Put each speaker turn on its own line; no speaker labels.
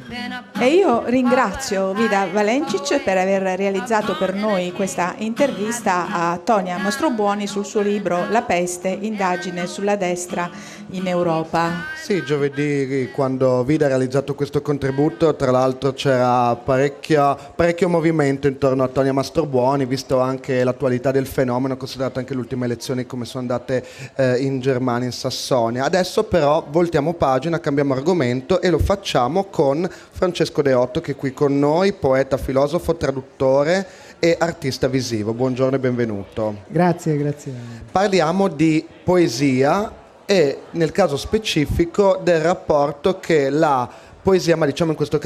E io ringrazio Vida Valencic per aver realizzato per noi questa intervista a Tonia Mastrobuoni sul suo libro La peste, indagine sulla destra in Europa.
Sì, giovedì quando Vida ha realizzato questo contributo, tra l'altro c'era parecchio movimento intorno a Tonia Mastrobuoni, visto anche l'attualità del fenomeno, considerate anche le ultime elezioni come sono andate in Germania, in Sassonia. Adesso però voltiamo pagina, cambiamo argomento e lo facciamo con Francesco Deotto, che è qui con noi, poeta, filosofo, traduttore e artista visivo. Buongiorno e benvenuto.
Grazie.
Parliamo di poesia e nel caso specifico del rapporto che la poesia, ma diciamo in questo caso